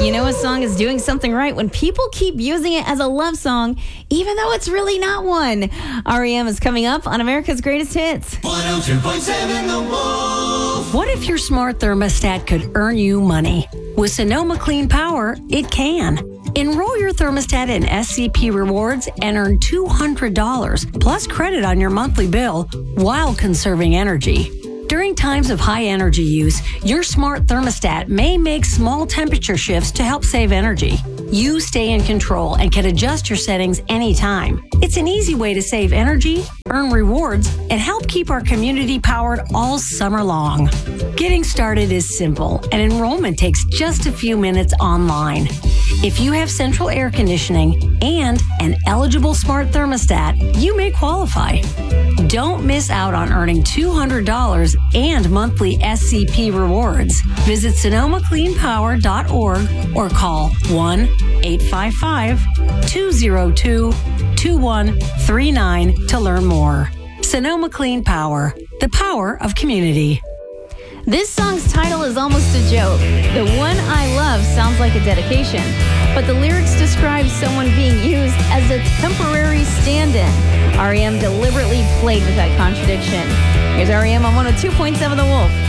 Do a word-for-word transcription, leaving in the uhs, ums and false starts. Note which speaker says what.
Speaker 1: You know a song is doing something right when people keep using it as a love song, even though it's really not one. R E M is coming up on America's Greatest Hits.
Speaker 2: one oh two point seven The Wolf.
Speaker 3: What if your smart thermostat could earn you money? With Sonoma Clean Power, it can. Enroll your thermostat in S C P Rewards and earn two hundred dollars plus credit on your monthly bill while conserving energy. During times of high energy use, your smart thermostat may make small temperature shifts to help save energy. You stay in control and can adjust your settings anytime. It's an easy way to save energy, earn rewards, and help keep our community powered all summer long. Getting started is simple, and enrollment takes just a few minutes online. If you have central air conditioning and an eligible smart thermostat, you may qualify. Don't miss out on earning two hundred dollars and monthly S C P rewards. Visit Sonoma Clean Power dot org or call one eight five five, two oh two, two one three nine to learn more. Sonoma Clean Power, the power of community.
Speaker 1: This song's title is almost a joke. The One I Love sounds like a dedication, but the lyrics describe someone being used as a temporary stand-in. R E M deliberately played with that contradiction. Here's R E M on one oh two point seven The Wolf.